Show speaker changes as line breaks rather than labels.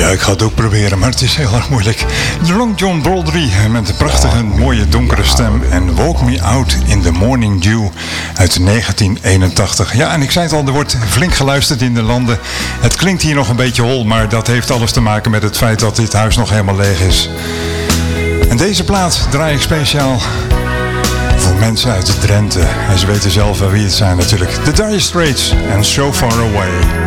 ik ga het ook proberen, maar het is heel erg moeilijk. De Long John Baldry met een prachtige, mooie, donkere stem. En Walk Me Out in the Morning Dew uit 1981. Ja, en ik zei het al, er wordt flink geluisterd in de landen. Het klinkt hier nog een beetje hol, maar dat heeft alles te maken met het feit dat dit huis nog helemaal leeg is. En deze plaat draai ik speciaal voor mensen uit Drenthe. En ze weten zelf wie het zijn natuurlijk. The Dire Straits en So Far Away.